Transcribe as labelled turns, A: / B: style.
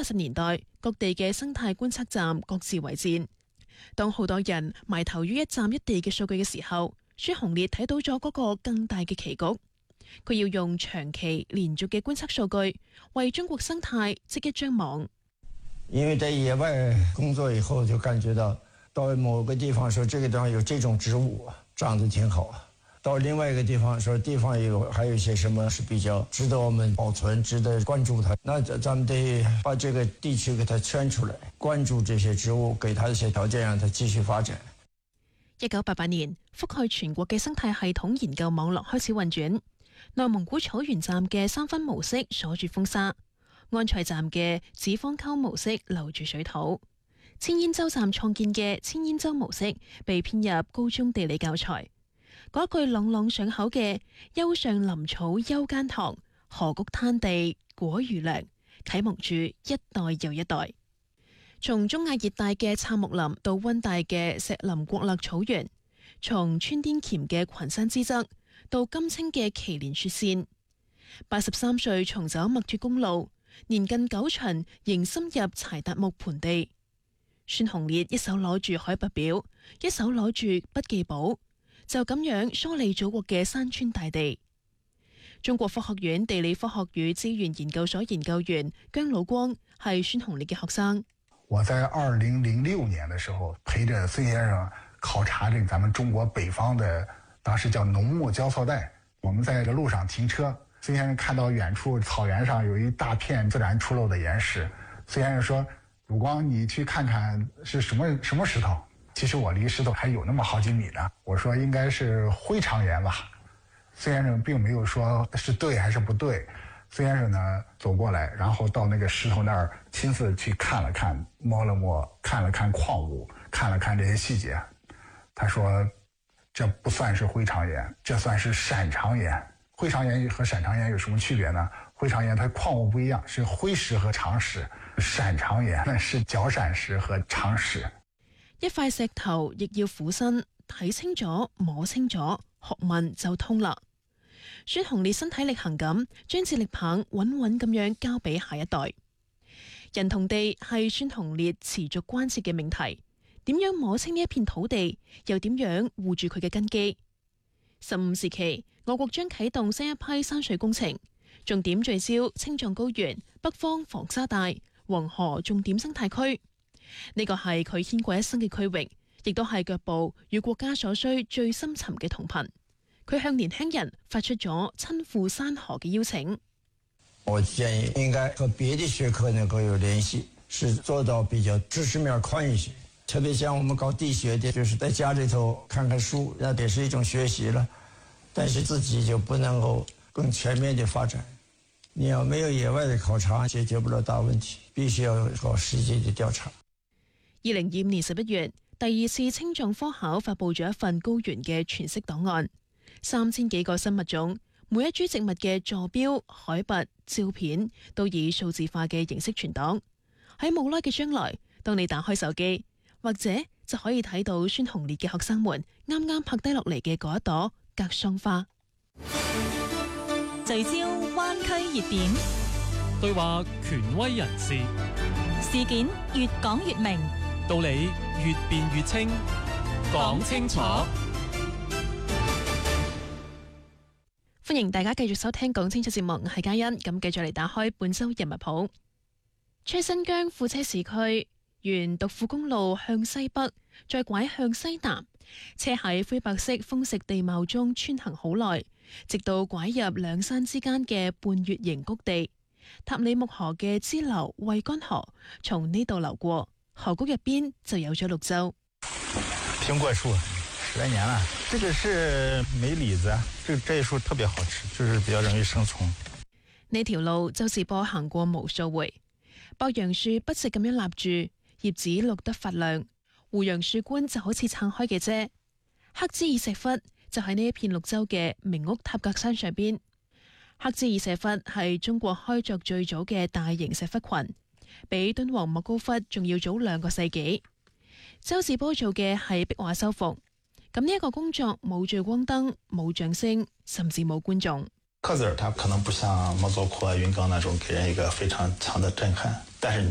A: 80年代，各地嘅生態觀測站各自為戰。當好多人埋頭於一站一地嘅數據嘅時候，孫鴻烈睇到咗嗰個更大嘅棋局。佢要用長期連續嘅觀測數據，為中國生態織一張網。
B: 因為在野外工作以後，就感覺到某個地方說這個地方有這種植物長得挺好，到另外一個地方說地方還有一些什麼是比較值得我們保存、值得關注它，那咱們得把這個地區給它圈出來，關注這些植物，給它一些條件，讓它繼續發展。
A: 1988年，覆蓋全國嘅生態系統研究網絡開始運轉。內蒙古草原站嘅3分模式鎖住風沙，安塞站嘅紙方溝模式留住水土，千煙洲站創建嘅千煙洲模式被編入高中地理教材。嗰句朗朗上口嘅丘上林草幽間塘，河谷灘地果如糧，啟蒙住一代又一代。從中亞熱帶嘅杉木林到溫帶嘅石林國勒草原，從川滇黔嘅群山之側到金青嘅祁連雪線，83歲重走墨脱公路，年近9旬仍深入柴達木盆地。孫鴻烈一手攞住海拔表，一手攞住筆記簿，就咁樣梳理祖國嘅山川大地。中國科學院地理科學與資源研究所研究員姜老光係孫鴻烈嘅學生。
C: 我在2006年的時候，陪着孫先生考察這咱們中國北方的，當時叫農牧交錯帶。我們在這路上停車，孫先生看到遠處草原上有一大片自然出露的岩石。孫先生說：“魯光，你去看看是什麼石頭？”其實我離石頭還有那麼好幾米呢。我說應該是灰長岩吧。孫先生並沒有說是對還是不對。孫先生呢走過來，然後到那個石頭那兒親自去看了看，摸了摸，看了看礦物，看了看這些細節。他說：“這不算是灰長岩，這算是閃長岩。灰長岩和閃長岩有什麼區別呢？灰長岩它礦物不一樣，是灰石和長石；閃長岩那是角閃石和長石。”
A: 一塊石頭亦要俯身睇清楚、摸清楚，學問就通啦。孫鴻烈身體力行咁，將接力棒穩穩咁樣交俾下一代。人同地係孫鴻烈持續關切嘅命題。點樣摸清呢一片土地，又點樣護住佢嘅根基？15時期，我國將啟動新一批山水工程，重點聚焦青藏高原、北方防沙帶、黃河重點生態區。呢個係佢牽過一生嘅區域，亦都係腳步與國家所需最深沉嘅同頻。佢向年輕人發出咗親赴山河嘅邀請。
B: 我建議應該和別的學科能夠有聯繫，是做到比較知識面寬一些。特別像我們搞地學的，就是在家裏頭看看書，那也是一種學習了。但是自己就不能夠更全面的發展。你要沒有野外的考察，解決不了大問題，必須要搞實際的調查。
A: 2025年11月，第2次青藏科考發佈咗一份高原嘅全息檔案，3000幾個新物種，每一株植物嘅坐標、海拔、照片都以數字化嘅形式存檔。喺冇耐嘅將來，當你打開手機，或者就可以睇到孫鴻烈嘅學生們啱啱拍低落嚟嘅嗰一朵格桑花。
D: 聚焦灣區熱點，
E: 對話權威人士，
D: 事件越講越明，
E: 道理越辯越清，講清楚。
A: 歡迎大家繼續收聽講清楚節目，我係嘉欣。咁繼續嚟打開本周人物譜。出新疆庫車市區，沿獨庫公路向西北，再拐向西南，車喺灰白色豐實地貌中穿行好耐，直到拐入兩山之間嘅半月形谷地。塔里木河嘅支流惠乾河從呢度流過，河谷入邊就有咗綠洲。
F: 蘋果樹10來年了，這個是梅李子，這一樹特別好吃，就是比較容易生蟲。
A: 呢條路周志波行過無數回，博楊樹不直咁樣立住，葉子綠得發亮，胡楊樹冠就好似撐開嘅啫。黑茲爾石窟就喺呢一片綠洲嘅名屋塔格山上邊。黑茲爾石窟係中國開鑿最早嘅大型石窟群，比敦煌莫高窟仲要早2個世紀。周志波做嘅係壁畫修復，咁呢一個工作冇聚光燈、冇掌聲，甚至冇觀眾。
F: 刻字它可能不像莫高窟、雲岡那種給人一個非常強的震撼，但是